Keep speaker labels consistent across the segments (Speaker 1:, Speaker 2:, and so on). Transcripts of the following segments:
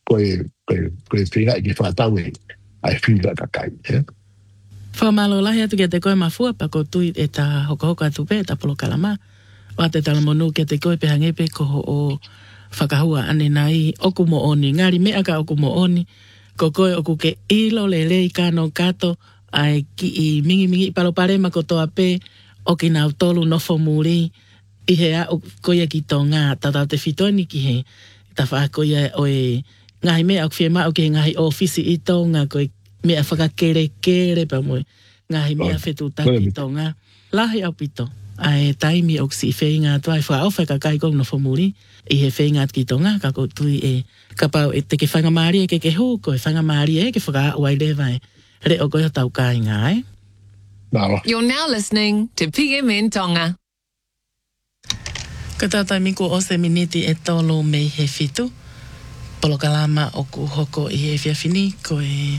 Speaker 1: koe whiga i ke whātau ai whiga kakai.
Speaker 2: Whamalo lahi atu kia te koe mafua pa ko tui e ta hoka atu pe ta polo kalama. Wa te tala monu kia te koe pehangepe ko o whakahua ane nai oku mo oni. Ngari mea ka oku mo oni. Ko koe oku ke ilo lele i kano kato ai ki i mingi palopare ma ko toa pe o ki nau tolu nofo muri i he a koia ki tō ngā tatau te whitoni ki he ta wha koia o e ngahi mea o kwhia ma o ki ngahi ofisi i tō ngā koe mea whakakere pa moe. Ngahi mea whetu taki tō ngā. Lahi au pito. Ai taimi o si whenga tuai whaofa ka kai kong no whamuri. I he whenga ki tō ngā ka koutu e ka pau e te ke whangamari e ke hu koe whangamari e ke whaka uai lewai. Re o koe tau kai ngā e.
Speaker 3: You're now listening to PMN Tonga.
Speaker 2: Ka tātai miku o se miniti e tolo mei he whitu. Polo kalama o ku hoko i he whiawhini koe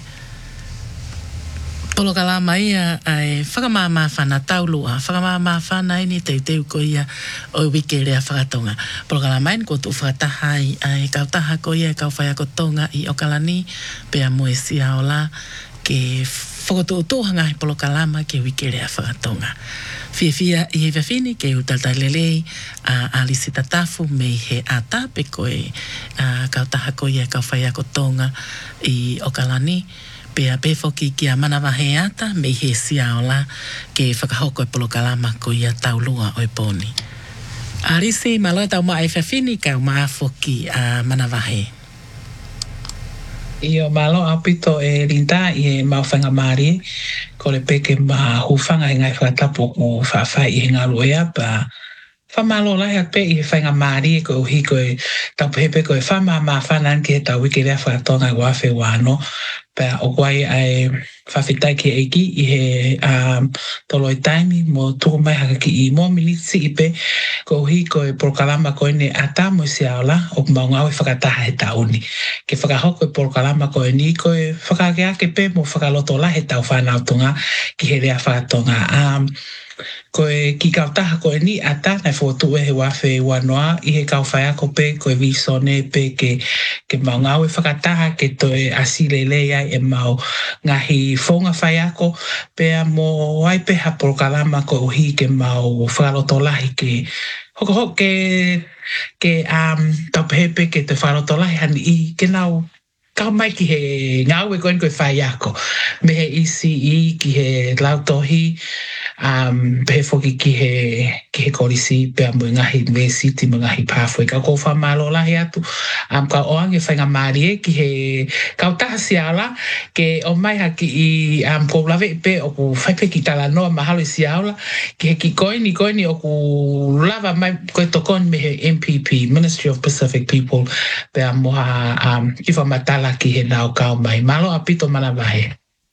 Speaker 2: polo kalama ia ai whakamama whana taulua. Whakamama whana ini teu ko ia o wike rea whakatonga. Polo kalama ini ko tu whakataha ai kautaha ko ia kau whai ako tonga i okalani pea moe sia o la ke whakotuutuhanga i polo kalama ke wike rea whakatonga. Fia i he whiawhini ke utatalelei a lisita tafu mei he ata pe koe kautaha ko ia kau whai ako tonga i okalani pea pefoki ki a manawahe ata mei he siaola ke whakahoko e polo kalama ko ia taulua o e poni. Arisi maloe tau maa e whiawhini kau maa foki a manawahe.
Speaker 4: Io malo apito e rinta i e mau whangamari ko le peke ma hufanga i ngai whakatapo o whawhai i ngā ruea pa whamalo lai at pe i whangamari ko hi ko e tau pepe ko e whamama whanan ke tau wiki rea whakatonga i wafe wano pa o kwai ai whawhitai ki eiki i he toloi taimi mo tuku mai haka ki i mo milisi i pe ko hi ko e prokalama ko ene ata mo si aola o maunga o whakataha he tauni. Ke whakahoko e prokalama ko e ni ko e whakakea ke pe mo whakaloto la he tau whanautunga ki he rea whakatonga. Ko e ki kautaha ko e ni ata nai whotu e he wafe wanoa i he kau whai ako pe ko e visone pe ke maunga o e whakataha ke to e asilele ai e mau ngahi whonga whai ako pea mo ai pe ha prokalama ko uhi ke mau whakaloto lahi ke hoko ke taupehepe ke te whakaloto lahi hani i ke nau kau mai ki he ngau e koen koe whai ako me he isi i ki he lautohi pehe foki ki he korisi pea mo ngahi me siti mo ngahi pāwhoi ka kou whamalo lahi atu ka oange whainga maari e ki he kautaha siaola ke o mai haki i kou lawe pe o ku whaipe ki tala noa mahalo i siaola ki he ki koini o ku lava mai koe tokon me he MPP Ministry of Pacific People pea moha ki whamatala ki he nao kau mai malo apito mana vahe.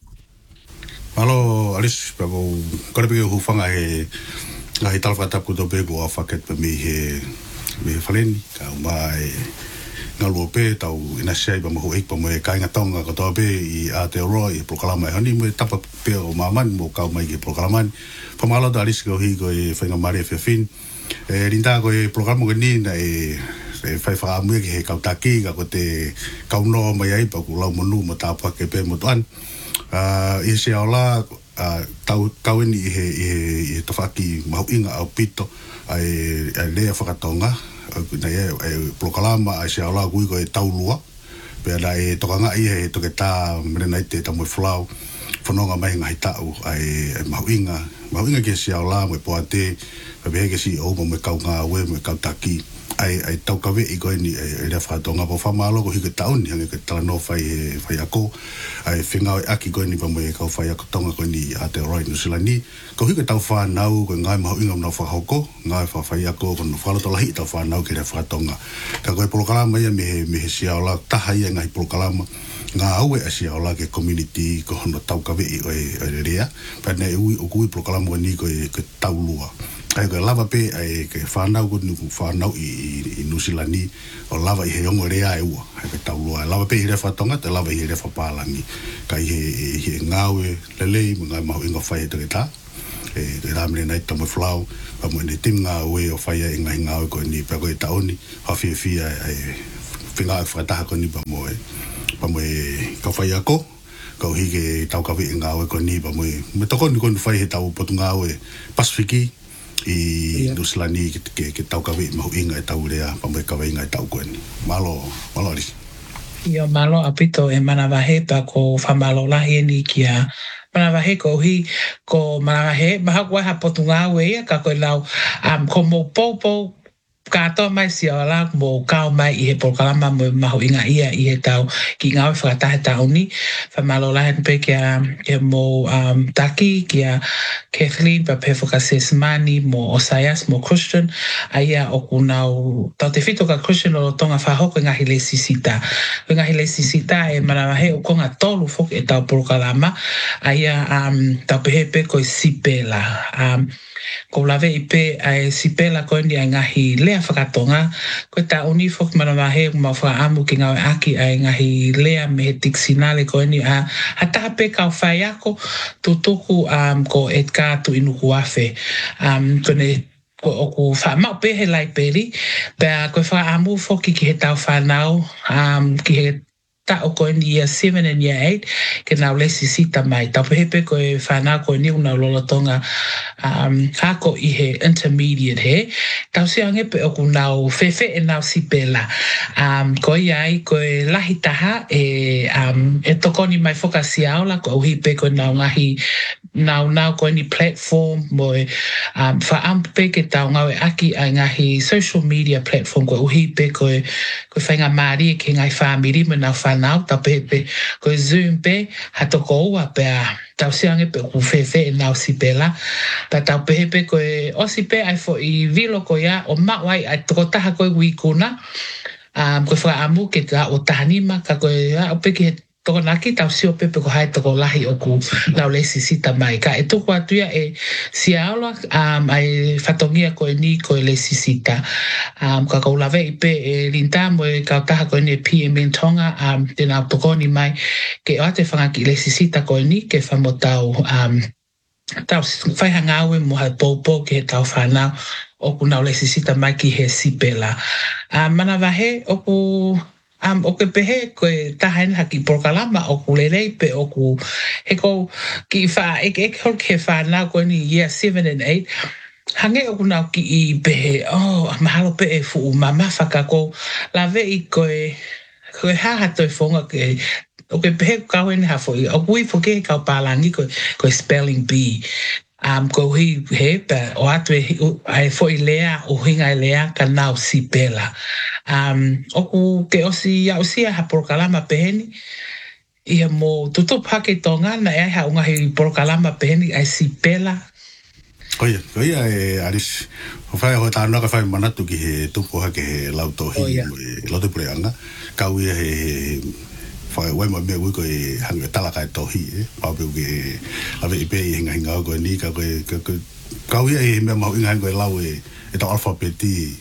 Speaker 5: Malo alis pego kore pe hufanga he ngai talfatapu to pe go afaket pe me faleni ka mai ngalo pe tau ina sei pa mo ek pa mo ka nga tonga ko to pe i Aotearoa i proklama hani mo tapa pe o maman mo ka mai ki proklama pa malo da alis go hi go e whainga mare fe fin rinda go e programa go ni na e fai fa mo ki he kautaki ka ko te kauno mai ai pa ku lau monu mo tapa ke pe mo tuan i se ala tau ni he tofaki mau inga au pito ai le whakatonga na e proklama ai se ala gui ko e taulua pe ala e tokanga i he toke tā mrena i te tamu flau whanonga mai ngai tau ai mau inga ke se ala mo poate pe ke si o mo kaunga we mo kautaki ai tau kawe i koe ni e rea whakatonga po whamalo ko hike tauni hange ke tala no whai ako ai whenga e aki koe ni pa mo e kau whai ako tonga koe ni Aotearoa New Zealand ni ko hike tau whanau ko ngai mahu inga mna whahoko ngai whai ako ko no whalato lahi tau whanau ke rea whakatonga ka koe polokalama ia me he siaola taha ia ngai polokalama ngā aue a siaola ke community ko hono tau kawe i o rea pa ne ui o kui polokalama ni ko taulua ai ko lava pe ai ke whanau ko nuku whanau i New Zealand ni o lava i he ongo rea e ua ai ke taulua lava pe i re whatonga te lava i he re whapalangi ka i he ngāwe lelei mo ngai mahu inga whai te ta e ramene nei tamo flau pa mo ne tim ngāwe o whai e ngai ngāwe ko ni pa ko e taoni hawhia ai whinga e whakataha ko ni pa moe ka whai ako ka uhi ke tau kawi e ngāwe ko ni pa moe me toko ni konu whai he tau potu ngāwe Pasifiki i Nusilani ke tau kawi mahu inga e tau rea pa moe kawa inga e tau koe ni malo ari
Speaker 4: Ia malo apito e manawahe pa ko whamalo lahi ni kia manawahe ko hi ko manawahe maha kua ha potu ngāwe ia ka koe lau ko mo popo katoa mai si ala mo kao mai I he polokalama mo mahu inga ia I he tau ki ngawe whakatahe tau ni whamalo lahi pe kia mo taki kia Kathleen pa pe whakasesmani mo Osaias mo Christian aia o kunau tau te whito ka Christian o tonga whahoko ngahi le sisita ngahi le sisita e manawahe o konga tolu fok e tau polokalama aia tau pehe pe koe sipela ko lave I pe ai sipela ko ni ngahi lea whakatonga ko ta uni fok manawahe ma whaamu ki ngawe aki ai ngahi lea me he tiksinale ko ni a hata pe ka whai ako tutuku ko etka tu inuku afe kone ko ku whaamau pe he lai peri pe ko whaamu foki ki he tau whanau ki he ta o ko ni year 7 and year 8 ke na le sisita mai ta pepe ko e fana ko ni una lolotonga ka ko I he intermediate he ta se ange pe o kuna fefe e na sipela ko ai ko lahi taha e toko ni mai fokasia ola ko hi pe ko na ngahi now ko ni platform mo fa ampe ke ta ngawe aki a ngahi social media platform ko hi pe ko whainga mari ke ngai family me na whanau ta pepe ko Zoom pe hatoko ua pe tau siange pe ku fefe e nau sipela pa tau pepe ko osi pe ai fo I vilo ko ya o mawai ai toko taha ko wikuna ko whaamu ke ta o tahanima ka ko o pe ke toko naki tau sio pepe ko hai toko lahi o ku lau le sisita mai ka e toko atuia e siaola ai whatongia ko ni ko le sisita ka kau lawe I pe e linta mo e kau taha ko ni PMN Tonga tena toko ni mai ke o ate whangaki le sisita ko ni ke whamotau tau whaihangawe mo hai popo ke tau whanau o ku nau le sisita mai ki he sipela mana wahe o ku o ke pehe koe tahain haki polokalama o ku lerei pe o ku he ko ki wha ek hol ke whanau ko ni year 7 and 8 hange o ku nau ki I pehe mahalo pe e fu mama whaka ko lawe I koe haha toi whonga ke o ke pehe kau ene hafo I o kui foke kau palangi koe spelling bee ko hi he pa o atu ai foi lea o hinga lea ka nau sipela o ku ke osi ha polokalama peheni I mo tuto pake tonga na e ha unga hi polokalama peheni ai sipela
Speaker 5: Oia e aris o fai ho tano ka fai manatu ki he tupu ha ke he lautohi lauto pureanga kau ia he fai wai mo me ko e hanga talaka tohi pa pe ke ave ipe hinga ko ni ka kau ia e me mau inga ko lau e to alphabet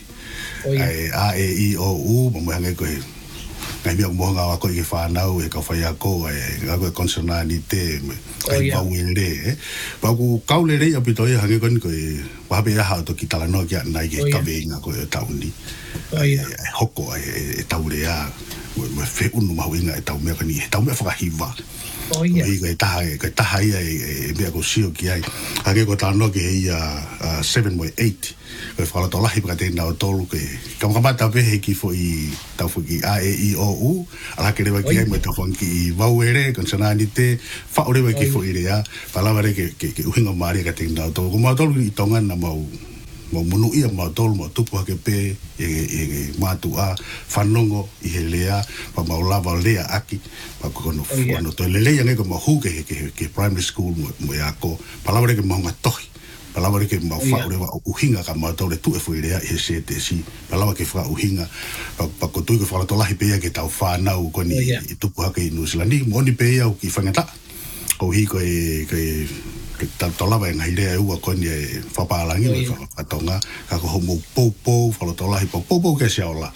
Speaker 5: ai a e I o u mo hanga ko ngai me mo nga ko ke fa nau e ka fai ko e ga ko consonante me ai pa wile pa ku kau le re apito ia hanga ko wa be ha to ki tala no kia nai ke ka be nga ko tauni hoko e taurea me fe unu mawinga e tau mea kani tau mea whakahiwa i ka taha ia e mea ko sio ki ai hake ko tāno ke ia 7.8 koe whakalato lahi paka tēnā o tolu ke kamakama pehe ki fo I tau fo ki A, E, I, O, U ala ke rewa ki ai me tau whanki I wauere konsonani te whao rewa ki fo I rea palawa re ke uhinga maari ka tēnā o tolu ko maa tolu I tonga na mau munu ia ma tolu ma tupu hake pe e matu a whanongo I he lea pa maulawa lea aki pa kono to lelea nge ko mahu ke primary school mo ako palaware ke mahunga tohi palaware ke mau whaure wa uhinga ka ma tole tu e fui lea I he sete si palawa ke wha uhinga pa kotui ke whalato lahi pea ke tau whanau koni I tupu hake I Nusilani mo ni pea au ki whangata o hi ko tolawa ngai rea ua koni e whapalangi me whakatonga ka ko homo popo whalotolahi popo ke siaola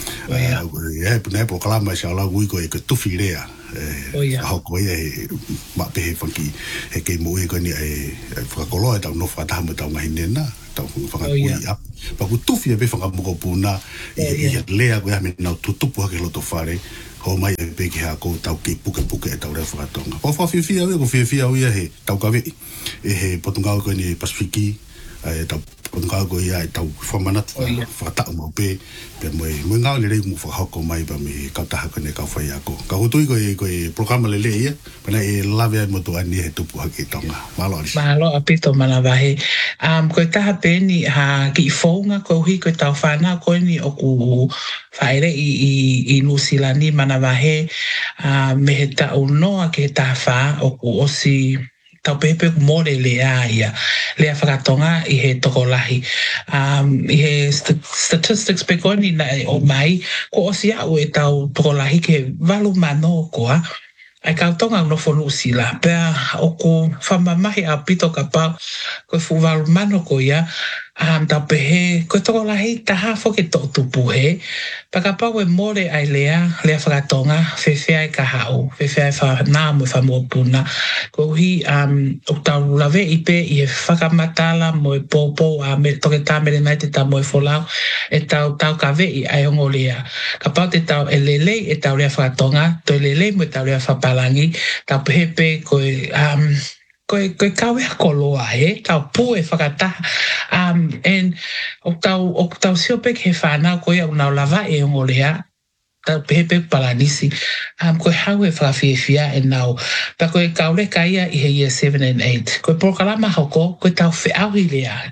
Speaker 5: e puna e polokalama e siaola ui ko e ke tufi rea hoko e mapehe whanki he kei mo e koni e whakakoloa e tau no whataha me tau ngahi nena tau whakakui ap pa ku tufi e be whanga moko puna i lea koe hame nau tutupu hake loto whare ho mai e pe ki hako tau ki puke e tau rea whakatonga pa whawhiwhia we ko whiwhia uia he tau kawe e he potungao koe ni Pasifiki e tau potungao koe ia e tau whamanat whakatau mau pe moe ngao le rei mu whakahoko mai pa me kautaha koe ne kau whai ako ka hutui koe programa le ia pana e lawe ai motu ani he tupu hake tonga malo aris
Speaker 4: malo apito mana wahe koe taha peni ha ki whaunga koe hui koe tau whana koe ni o ku whaere i Nusilani mana wahe me he tau noa ke he taha wha o ku osi tau pepe more lea ia lea whakatonga i he tokolahi i he statistics pe koe ni o mai ko osi au e tau tokolahi ke walu mano koa ai kautonga no fonu sila pea o ko whamamahi a pito ka pau koe fuwaru mano ko ia tau pehe koe tokolahi taha fo ke tō tupu he pa ka pau e more ai lea whakatonga whewhea e ka hao whewhea e whanā mo whamua puna ko hi o tau lawe i pe i he whakamatala mo e pōpō a me toke tāmere mai te tau mo e wholau e tau ka vei ai ongo lea ka pau te tau e lelei e tau lea whakatonga to e lelei mo e tau lea whapalangi tau pehe pe koe koe kawe koloa he tau pu e whakataha and o tau siope ke whanau koe au nau lava e ongo lea tau pepe palanisi koe hau e whawhiawhia e nau pa koe kaule kaia i he year 7 and 8 koe prokalama hoko koe tau wheaui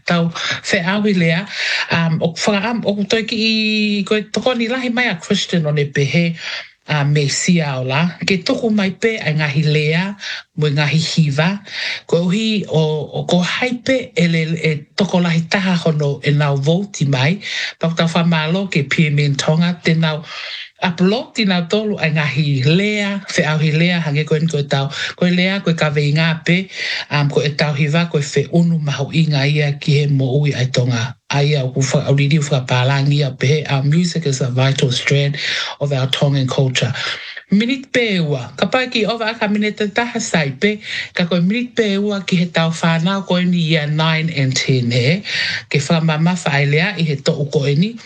Speaker 4: lea o whakaam o toi ki i koe toko ni lahi mai a Christian o ne pehe me sia ola ke toku mai pe ai ngahi lea mo ngahi hiva ko hi o ko haipe e toko lahi taha hono e nau voti mai pa ta fa malo ke PMN tonga te nau upload tina tolu ai ngahi lea au hi lea hange ko tau ko lea ko ka ve nga pe ko e tau hiva ko fe unu mahu inga ia ki he mo ui ai tonga ai au fa auridi fa palangi a pe our music is a vital strand of our Tongan culture minute peua kapaki ova ka minute taha sai pe ka ko minute peua ki he tau whanau ko ni year 9 and 10 he ke fa mama fa lea i he to ko ni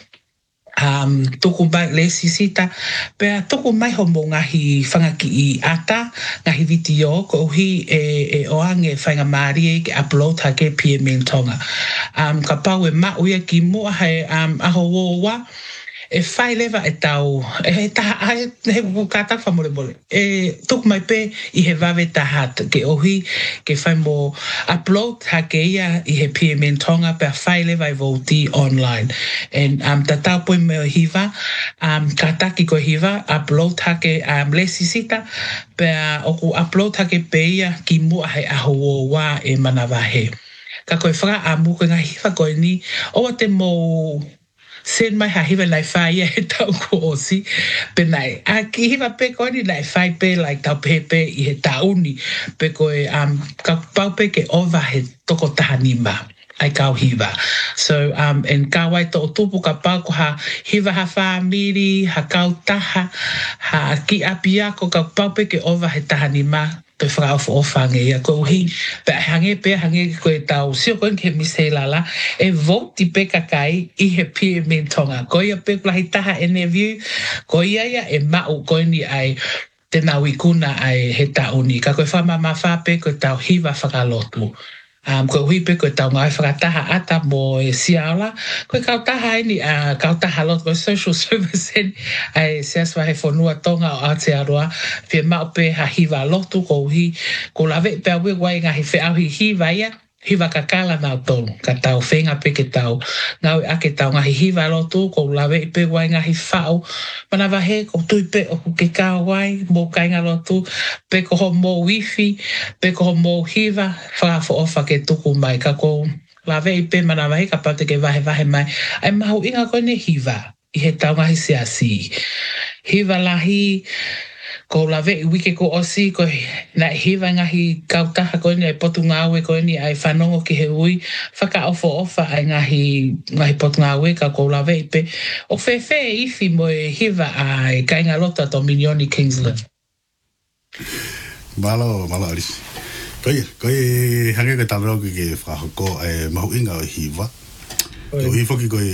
Speaker 4: tuku mai le sisita pe tuku mai ho mo ngahi whangaki i ata ngahi video ko hi e oange whainga maari ke upload ha ke PMN tonga ka pau e ma uia ki mua hai aho woa e whai lewa e tau e taha he kata whamore mole e tuku mai pe i he wawe taha ke ohi ke whai mo upload ha ke ia i he PMN tonga pe whai lewa e voti online and ta tau poi me hiva ka taki ko hiva upload ha ke le sisita pe oku upload ha ke pe ia ki mua hai aho woa e manawahe ka koe whaka amu koe ngā hiva koe ni o te mo sen mai ha hiva lai whai e tau ko osi pe nai a ki hiva pe koe ni lai whai pe lai tau pepe i he tauni pe koe ka pau pe ke ova he toko tahanima ai kau hiva so and ka wai to tupu ka pau ko ha hiva ha whamiri ha kau taha ha ki apia ko ka pau pe ke ova he tahanima te whakao whange ia ko hi pe hange ko e tau sio koe ke mise lala e voti pe kakai i he PMN tonga ko ia pe plahi taha interview ko ia e mau ko ni ai te nau ikuna ai he tauni ka koe whamama whape ko tau hiva whakalotu ko hui pe ko tau ngai whakataha ata mo e siaola ko kautaha ni kautaha lot ko social service ai siaswa he fonua tonga o Aotearoa pe mau pe ha hiva lotu ko hui ko lave pe awe wai ngahi fe au hiva ia hiva kakala na tolu ka tau whenga pe ke tau ngau ake tau ngahi hiva lotu ko lave pe wai ngahi whao mana wahe ko tui pe o ke kao wai mo kainga lotu pe ko ho mo wifi pe ko ho mo hiva whakafo ofa ke tuku mai ka ko lave pe mana wahe ka pate ke wahe mai ai mahu inga ko ne hiva i he tau ngahi siasi hiva lahi ko lave wike ko osi ko na hiva ngahi kautaha ko ni ai potungawe ko ni ai whanongo ki he ui whaka ofa ai ngahi potungawe ka ko lave pe o fefe ifi mo e hiva ai kainga lota to Minioni Kingsland
Speaker 5: malo alis ko hange ka talo ki ke whakako mahu inga o hiva Hi foki ko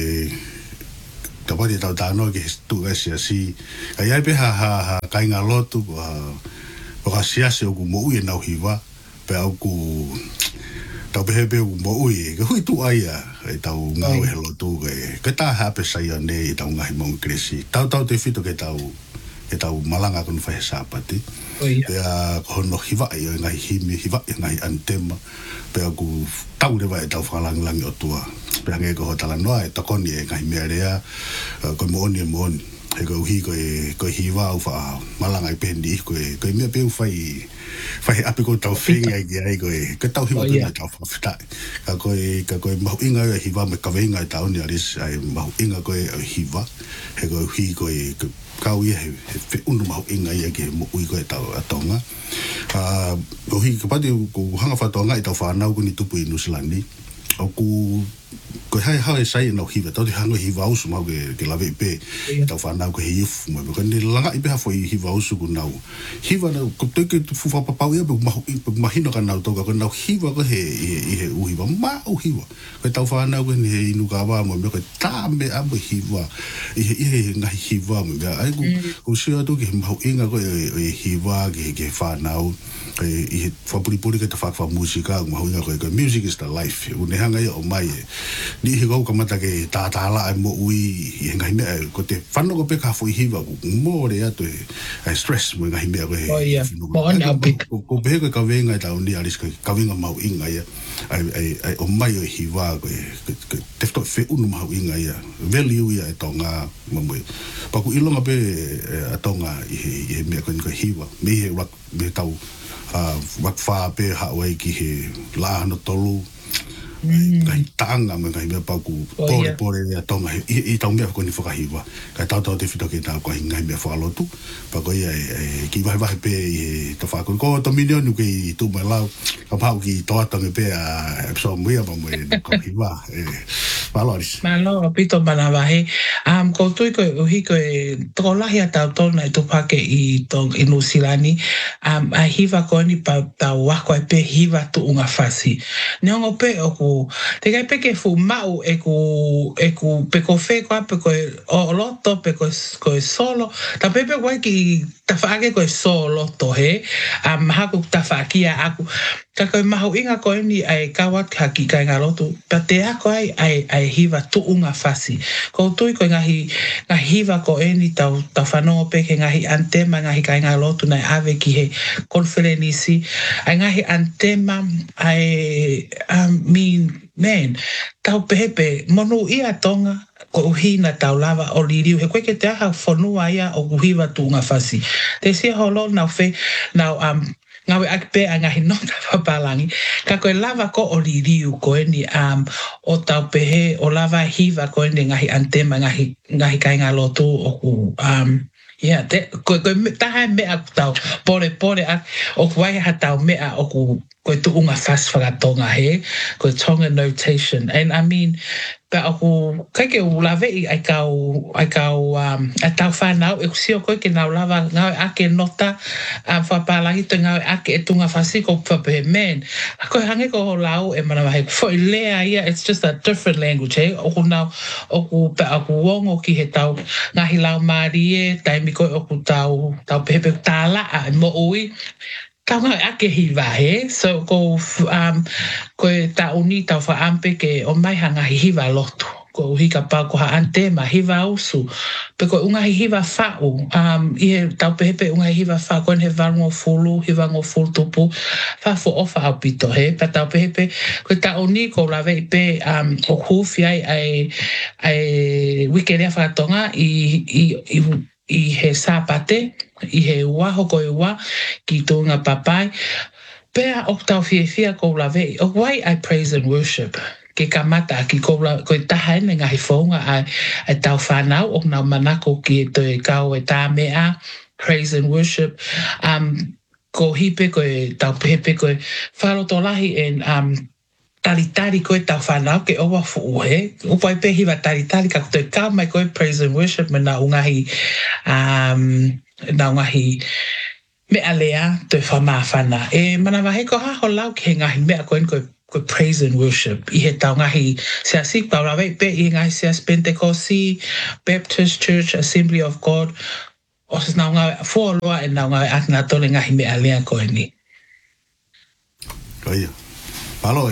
Speaker 5: tapati tau tano ke tu sia si ai pe ha kai nga lotu ko sia se ku mo u na hiwa pe au ku tau pe mo u ke hui tu ai ai tau nga we lotu ke ta ha pe sai ne tau nga mo kresi tau te fito ke tau malanga kon fa sapati pe ko no hiwa ai nga hiwa nga antema pe aku tau le vai tau falang lang o tua pe nge ko tala noa e takoni e ngai merea ko moni e ko ko hiwa u fa malanga i pendi ko me pe u fai api ko tau finga i ai ko tau hiwa tau fa fita ka ko mau inga e hiwa me ka venga tau ni aris ai mau inga ko hiwa e ko kau ia he unu mau inga ia ke mo ui ko tau atonga o hi ka pati ko hanga fatonga i tau whanau ko ni tupu i Nusilani o ko hai sai no hiwa tau te hanga hiwa usu mau ke lawe pe tau whanau ko he ifu mo ko ni langa i pe hafo i hiwa usu ko nau hiwa na ko teke fufa papau ia pe mahino ka nau toka ko nau hiwa ko he uhiwa ma uhiwa ko tau whanau ko ni he inu ka wa mo ko tame amo hiwa i ngahi hiwa mo ai ko sia to ke mau inga ko hiwa ke whanau i whapuripuri ke te whakwa musika mau inga ko music is the life une hanga ia o mai ni he ko kamata ke tātala ai mo ui i ngai mea ko te whano ko peka fo i hiwa ko mōre ato e stress mo ngai mea ko pehe ko ka venga i tau ni aris ka venga mau inga ia ai o mai o hiwa ko te fto fe unu mau inga ia value ia e tonga mamoi paku ilonga pe a tonga i he mea ko hiwa me he me tau wha pe hawai ki he lahano tolu kai tanga me kai me paku pore ya tonga i tau me ko ni whakahiwa kai tau te whito ke tau ko ngai me whalotu pa ko ia ki vai pe te whakun ko to milionu ki tu mai lau ka pau ki toata me pe a so muia pa mo ko hiwa valoris
Speaker 4: malo pito manawahe ko tui ko uhi ko to lahi tau tona i tu pake i tong i Nusilani a hiwa ko ni pa tau wako pe hiwa tu unga fasi neongo pe o te kai peke fu mau e ku peko fe ko pe ko o loto pe ko solo ta pepe ko ki ta faake ko solo to he haku ta fakia aku ka ko mahu inga ko ni ai kawat haki kai ngalotu pa te ako ai hiva tu unga fasi ko tui ko ngahi hiva ko eni tau whanongo peke ngahi antema ngahi kai ngalotu nai ave ki he konferenisi ai ngahi antema ai man, tau pehepe, monu ia tonga, ko uhina tau lava o liriu, he koe ke te aha whanua ia o uhiwa tūnga whasi. Te sia holo nau whe, nau ngawe akpe a ngahi nota papalangi, ka koe lava ko o liriu koe ni o tau pehe, o lava hiva koe ni ngahi antema, ngahi kai ngā lotu o ku, yeah, ko taha mea tau, pore o kuai ha tau mea o ku, ko tu unga fast whakatonga he, ko tonga notation. And I mean, pa aku kai ke ulave ai kau a tau whanau, e kusio koe ke nau lava ngau ake nota whapalangi te ngau ake e tunga whasi ko whapehe men. Koe hange ko ho lau e mana wahe, fo i lea ia, it's just a different language, he? Oku nau, pa aku wongo ki he tau ngahi lau maari e, taimi koe oku tau pehepe tāla a mo ui, tau ngau ake hiwa he, so ko ta uni tau whaampe ke o mai hanga hiwa lotu, ko hika pau ko ha antema hiwa usu, pe ko unga hiwa whau, i tau pehepe unga hiwa whau, koen he wango fulu, hiwa ngo fulu tupu, whafo ofa au pito he, pa tau pehepe, ko ta uni ko lawe i pe o hufi ai wikerea whakatonga i he sāpate, i he waho koe wā, ki tōnga papai. Pea o tau whiawhia ko lawe, o wai ai praise and worship, ke kamata ki koe taha ene ngahi whaunga ai tau whanau, o nau manako ki e toi kau e tā mea, praise and worship, ko hipe koe tau pehepe koe wharoto lahi en taritari koe tau whanau ke owa fuu he. Upai pehiwa taritari ka koe kau mai koe praise and worship me na ungahi mea lea te whamawhana. E mana wahe ko haho lau ke ngahi mea koe ko praise and worship. I he tau ngahi sea sik pau rawe pe I ngahi sea Pentecost, Baptist Church, Assembly of God. O se nau ngawe fuoloa e nau ngawe atna tole ngahi me alea koe ni.
Speaker 5: Koia. Palo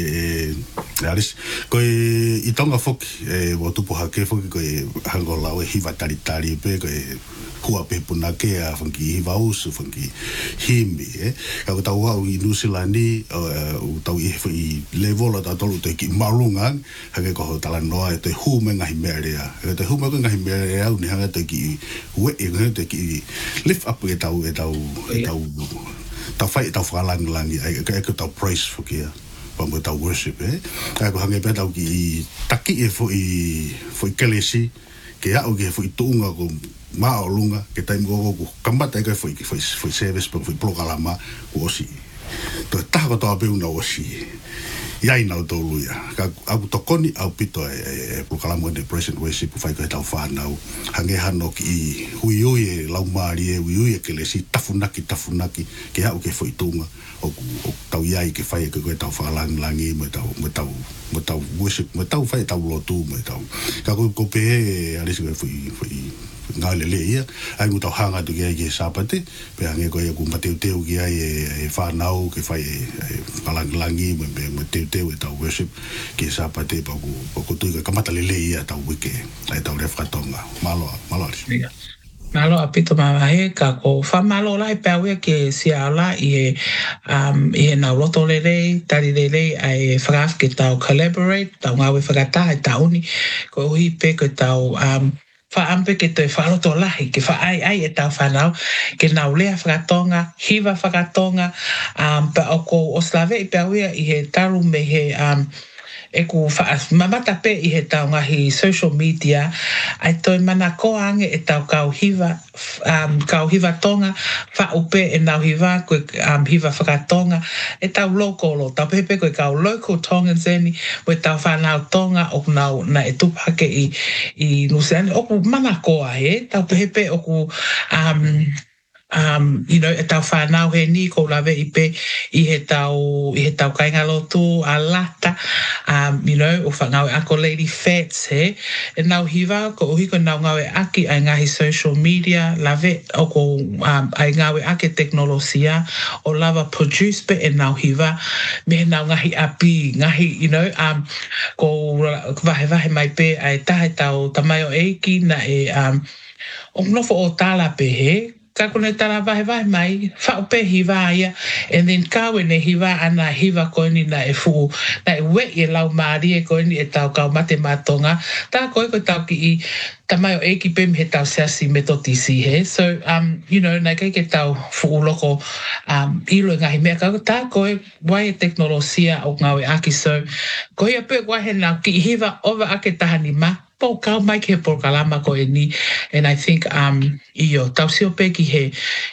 Speaker 5: aris ko I tonga foki wo tupu hake foki ko hango lawe hiva tari pe ko hua pe puna ke a funki hiva usu funki himi ka ko tau au I New Zealand o tau I level ta tolu te ki marunga hake ko tala noa te hume ngahi merea te hume ngahi merea ni hanga te ki we te ki lift up e tau tau fai tau whalangi ai ko tau praise foki Pamo tau worship Kai ko hange pe tau ki taki foi kelesi ke au ke foi tunga ko mao lunga ke tai mo ko kambata ke foi service po foi prokalama ko si to ta ko to ape una osi ia ina to luia ka au to koni au pito prokalama de present worship fai ko tau fa nau hange hano ki hui lau mari hui kelesi tafunaki ke au ke foi tunga o tau iai ke fai ke tau whalangi mo tau worship mo tau fai tau lotu mo tau ka ko pe alis ko foi ngale le ia ai mo tau hanga tu ke sapate pe ange ko ku mateu ki ai e whanau ke fai whalangi mo teu tau worship ke sapate pa ko tu ka kamata le ia tau wike ai tau le whatonga malo
Speaker 4: Malo apito mamahe ka ko whamalo lai pewe ke sia ala I na roto lele, tari lele ai whakaf ke tau collaborate, tau ngawe whakata ai tauni, ko hui pe ke tau whaampe ke te wharoto lahi, ke whaai e tau whanau, ke nau lea whakatonga, hiva whakatonga, pa o ko oslave I pewe I he taru me he e ku mamata pe I he tau ngahi social media ai toi mana koange e tau kau hiva tonga wha upe e nau hiva koe hiva whakatonga e tau lokolo tau pepe koe kau local tonga zeni mo e tau whanau tonga o nau na e tupake I nuseane o ku mana koa tau pepe o ku e tau whanau he ni ko lawe I pe I he tau kainga lotu a lata o whangau ako Lady Fats e nau hiva ko uhi ko nau ngawe aki ai ngahi social media lawe o ko ai ngawe ake teknolosia o lava produce pe e nau hiva me nau ngahi api ngahi ko vahe mai pe ai tahe tau tamai o eiki na e o nofo o tala pe he ka kone tala vahe mai, whao pe hiva ia, and then kawe ne hiva ana hiva koe ni na e fu, na e we e lau maari e koe ni e tau kau mate matonga, tā koe ko tau ki I tamai o eki pe me he tau seasi metotisi he, so, na kai ke tau fu loko ilo ngahi mea, ka tā koe wai e teknolosia o ngawe aki, so, koe a pe wahe nau ki hiva ova ake tahani ma, po kau mai ke prokalama ko ni and I think io tau sio pe ki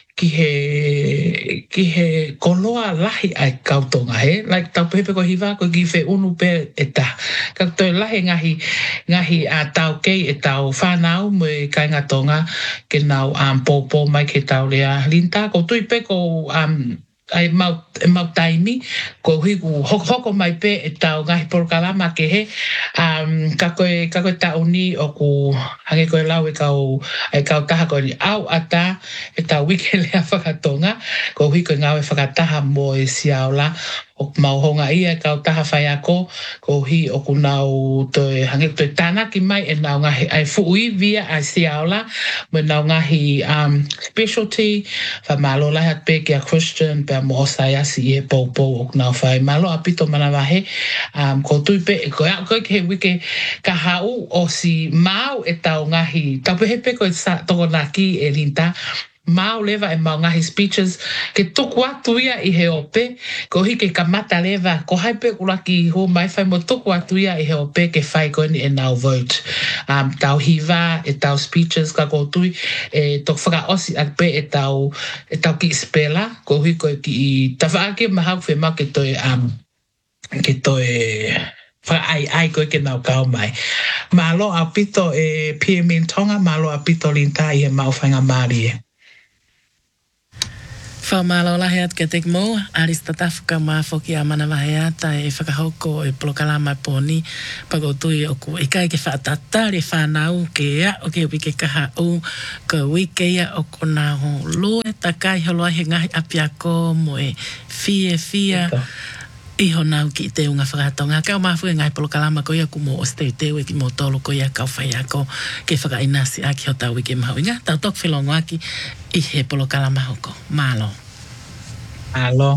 Speaker 4: he koloa lahi ai kau tonga he like tau pepe ko hiva ko ki fe unu pe eta ka to lahi ngahi a tau kei e tau whanau mo kai nga tonga ke nau po mai ke tau lea linta ko tui pe ko ai mau taimi ko hiku hoko mai pe e tau ngahi prokalama ke he ka koe tau ni o ku hange koe lau e kau taha koe ni au ata e tau wike lea whakatonga ko hiku ngawe whakataha mo e siaola o mauhonga ia kau taha whai ako ko hi o ku nau toi hange toi tānaki mai e nau ngahi ai fuui via ai siaola mo nau ngahi specialty whamalo lahat pe kia Christian pe mo saya si e popo o nau whai malo apito mana wahe ko tui pe ko ke wike ka hau o si mau e tau ngahi tau pehe pe ko sa toko naki e linta mau leva e mau ngahi speeches ke tuku atu ia I he ope ko hi ke kamata leva ko hai pe kulaki ho mai whai mo tuku atu ia I he ope ke whai ko ni e nau vote tau hiva e tau speeches ka ko tui e tok whaka osi ak pe e tau ki spela ko hi ko ki tawa ake mahau whe mau ke toi ai koe ke nau kau mai. Malo apito e PMN Tonga, malo apito linta I he mau whainga maari e.
Speaker 2: Whamalo laheat ke tek mo, arista tafuka ma foki a mana waheata e whakahoko e polokalama poni, pagotui oku e kai ke whaatatare whanau ke ea o ke wike kaha u, ka wike ia o kona ho loe takai holoa he ngahi apiako mo e fia, iho nau ki te unga whakatonga. Kau mafu e ngai polokalama ko ia kumo o steu tewe ki mo tolo ko ia kau whai ako ke whakainasi aki ho tau wike mahu. Inga tau tok whilongo aki i he polokalama hoko. Malo.
Speaker 4: Malo.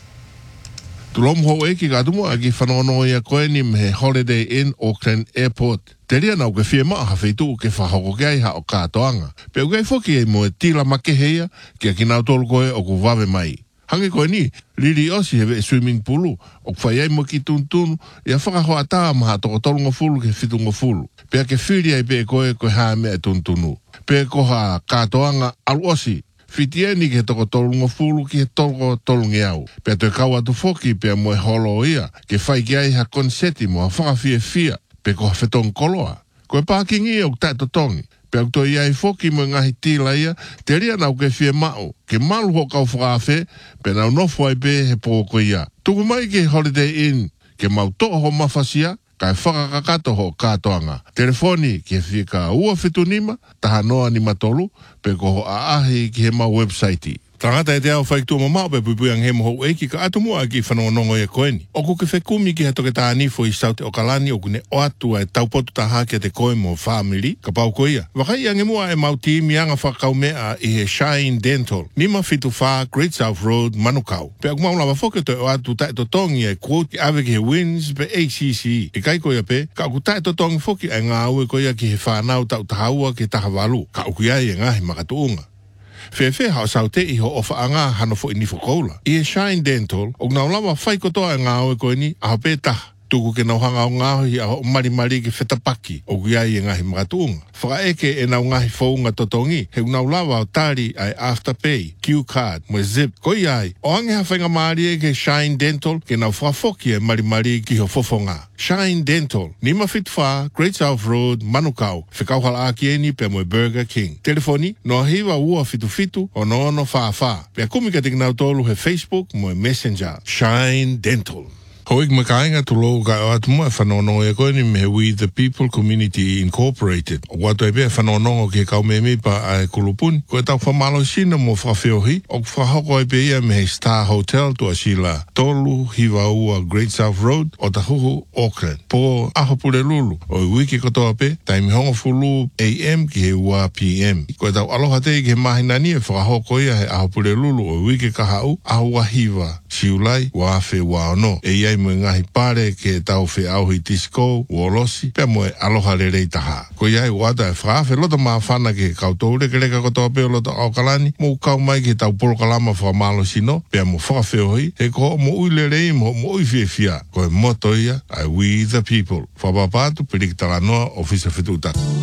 Speaker 6: Tulom ho e ki gatumo a ki whanono ia koe ni me Holiday Inn Auckland Airport. Te ria nau ke whia maa hawhitu ke whahoko ke ai ha o kātoanga. Pe ugai whoki e mo e tila make heia ki a ki nau tolu koe o ku wawe mai. Hange koe ni, Lili Osi hewe e swimming poolu, o kwhai ai mo ki tuntunu, ia whakahoa tā maha toko tolunga fulu ke whitunga fulu. Pea ke whiri ai pe koe koe haa mea tuntunu. Pea koha kātoanga alu Osi, whiti ni ke toko tolunga fulu ki he toko tolungi au. Pea toi kau atu whoki pea mo e holo ia, ke whai ki ai ha konseti mo a whakawhia fia, pe koha whetong koloa. Koe pākingi au tato tongi. Pea to iai foki mo ngahi tila ia, te ria nau ke whia mao, ke malu ho kau whakawhe, pe nau nofu ai pe he pōko ia. Tuku mai ke Holiday Inn, ke mau toa ho mawhasia, kai whakakakato ho kātoanga. Telefoni ke whika ua whitunima, taha noa ni matolu, pe ko ho aahi ki he mau website. Tangata e te au whaiktua mamau pe pupuang he moho eiki ka atumua ki whanongongo e koeni. Oku ke whekumi ki hato ke tā nifo i saute o kalani oku ne oatua e taupotu tā hake te koe mo family ka pau koia. Wakai ange mua e mauti mianga whakau mea i he Shine Dental. Nima fitu wha Great South Road Manukau. Pe aku maulawa whoke to oatu tae to tongi e quote ki awe ki he wins pe ACC. E kai koia pe, ka aku tae to tongi whoki e ngā ue koia ki he whanau tau tahaua ki taha walu. Ka uku iai e ngahi makatuunga. Fefe hao saute i ho ofa anga hano fo inifo koula. I e Shine Dental, o ngā ulawa whai kotoa e ngā oe koe ni, aho pe taha. Tuku ke nau hanga o ngāhi a ho marimari ki whetapaki, o guiai e ngahi makatuunga. Whaka eke e nau ngahi whaunga totongi, he ngā ulawa o tāri ai Afterpay, Q-Card, mo Zip, koi ai. O ange ha whainga maari e ke Shine Dental, ke nau whakafoki e marimari ki ho fofonga. Shine Dental, Nima Fitwha, Great South Road, Manukau, Whikauhala aki eni pe mo Burger King. Telefoni, no hiwa ua fitu o no wha. Pea kumika tik nau tolu he Facebook mo Messenger. Shine Dental. Hoik makainga tulo ka atumua e whanono e koe ni me We the People Community Incorporated. O watu e bea whanono ke kau me pa a e kulupuni. Koe tau whamalo sina mo whawhiohi. O whahoko e bea me he Star Hotel tua sila tolu hiwa ua Great South Road o tahuhu Auckland. Po ahopule lulu. O i wiki kotoa pe, taimi hongo fulu AM ki he ua PM. Koe tau aloha te ki he mahinani e whahoko ia he ahopule lulu o i wiki kahau ahua hiwa. Siulai, wafe waono. E iai mo ngahi pare ke tau whi auhi tisco, uolosi, pia mo e aloha rerei taha. Ko iai wata e whaafe, lota maa whana ke kautou reka kotoa peo lota aukalani, mo kau mai ke tau polokalama whamalo sino, pia mo whakawheohi, he ko mo uile rei mo ui fia, ko e moto ia, ai We the People. Whapapatu, pirikitala noa, ofisa whituta.